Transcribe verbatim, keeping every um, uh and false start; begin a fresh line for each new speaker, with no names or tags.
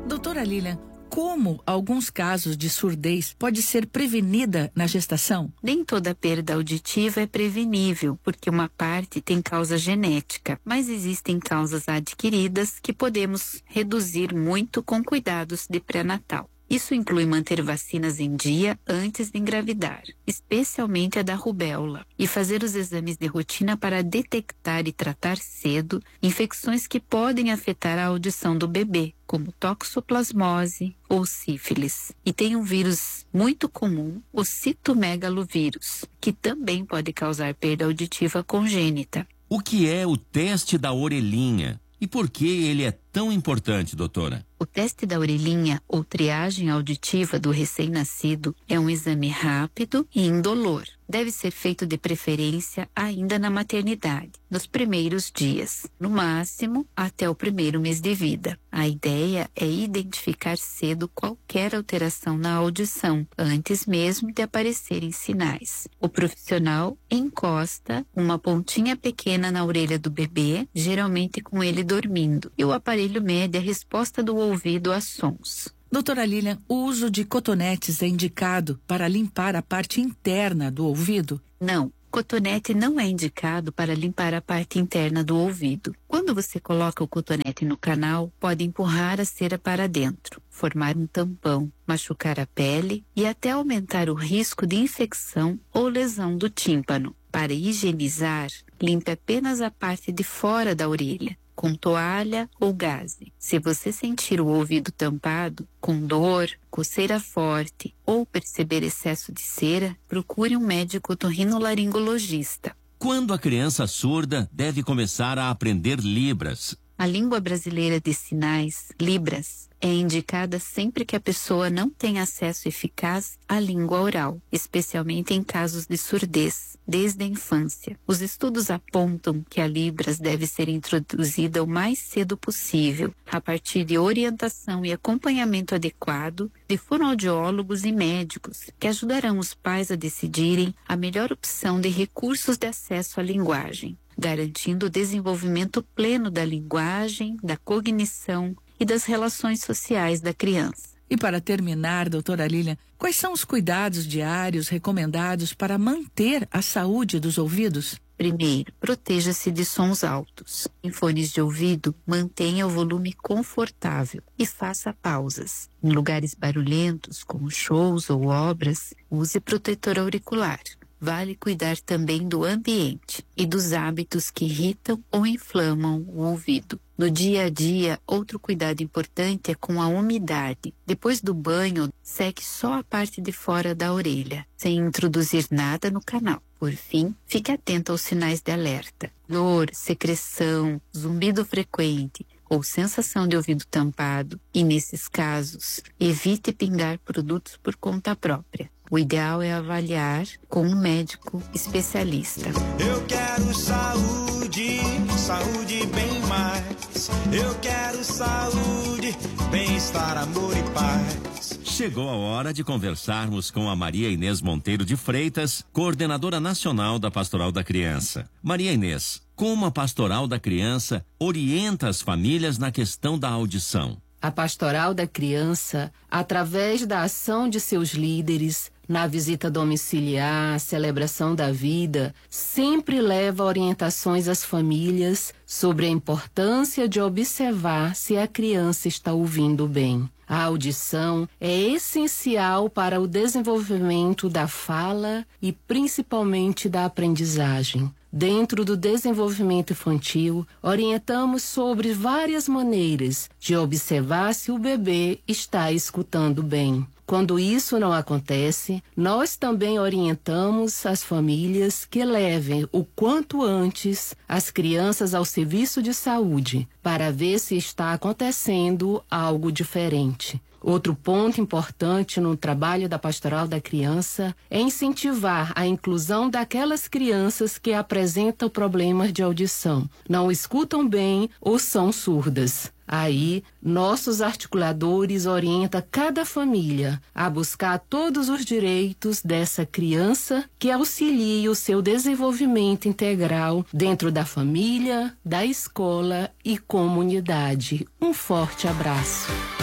Doutora Lilian, como alguns casos de surdez pode ser prevenida na gestação?
Nem toda perda auditiva é prevenível, porque uma parte tem causa genética, mas existem causas adquiridas que podemos reduzir muito com cuidados de pré-natal. Isso inclui manter vacinas em dia antes de engravidar, especialmente a da rubéola, e fazer os exames de rotina para detectar e tratar cedo infecções que podem afetar a audição do bebê, como toxoplasmose ou sífilis. E tem um vírus muito comum, o citomegalovírus, que também pode causar perda auditiva congênita.
O que é o teste da orelhinha? E por que ele é tão importante, doutora?
O teste da orelhinha, ou triagem auditiva do recém-nascido, é um exame rápido e indolor. Deve ser feito de preferência ainda na maternidade, nos primeiros dias, no máximo até o primeiro mês de vida. A ideia é identificar cedo qualquer alteração na audição, antes mesmo de aparecerem sinais. O profissional encosta uma pontinha pequena na orelha do bebê, geralmente com ele dormindo, e o aparelho mede a resposta do ouvido a sons.
Doutora Lilian, o uso de cotonetes é indicado para limpar a parte interna do ouvido?
Não, cotonete não é indicado para limpar a parte interna do ouvido. Quando você coloca o cotonete no canal, pode empurrar a cera para dentro, formar um tampão, machucar a pele e até aumentar o risco de infecção ou lesão do tímpano. Para higienizar, limpe apenas a parte de fora da orelha, com toalha ou gaze. Se você sentir o ouvido tampado, com dor, coceira forte ou perceber excesso de cera, procure um médico otorrinolaringologista.
Quando a criança surda deve começar a aprender Libras?
A língua brasileira de sinais, Libras, é indicada sempre que a pessoa não tem acesso eficaz à língua oral, especialmente em casos de surdez, desde a infância. Os estudos apontam que a Libras deve ser introduzida o mais cedo possível, a partir de orientação e acompanhamento adequado de fonoaudiólogos e médicos, que ajudarão os pais a decidirem a melhor opção de recursos de acesso à linguagem, garantindo o desenvolvimento pleno da linguagem, da cognição e das relações sociais da criança.
E para terminar, doutora Lilian, quais são os cuidados diários recomendados para manter a saúde dos ouvidos?
Primeiro, proteja-se de sons altos. Em fones de ouvido, mantenha o volume confortável e faça pausas. Em lugares barulhentos, como shows ou obras, use protetor auricular. Vale cuidar também do ambiente e dos hábitos que irritam ou inflamam o ouvido. No dia a dia, outro cuidado importante é com a umidade. Depois do banho, seque só a parte de fora da orelha, sem introduzir nada no canal. Por fim, fique atento aos sinais de alerta: dor, secreção, zumbido frequente ou sensação de ouvido tampado. E nesses casos, evite pingar produtos por conta própria. O ideal é avaliar com um médico especialista.
Eu quero saúde, saúde bem mais. Eu quero saúde, bem-estar, amor e paz.
Chegou a hora de conversarmos com a Maria Inês Monteiro de Freitas, coordenadora nacional da Pastoral da Criança. Maria Inês, como a Pastoral da Criança orienta as famílias na questão da audição?
A Pastoral da Criança, através da ação de seus líderes, na visita domiciliar, celebração da vida, sempre leva orientações às famílias sobre a importância de observar se a criança está ouvindo bem. A audição é essencial para o desenvolvimento da fala e principalmente da aprendizagem. Dentro do desenvolvimento infantil, orientamos sobre várias maneiras de observar se o bebê está escutando bem. Quando isso não acontece, nós também orientamos as famílias que levem o quanto antes as crianças ao serviço de saúde para ver se está acontecendo algo diferente. Outro ponto importante no trabalho da Pastoral da Criança é incentivar a inclusão daquelas crianças que apresentam problemas de audição, não escutam bem ou são surdas. Aí, nossos articuladores orientam cada família a buscar todos os direitos dessa criança que auxilie o seu desenvolvimento integral dentro da família, da escola e comunidade. Um forte abraço.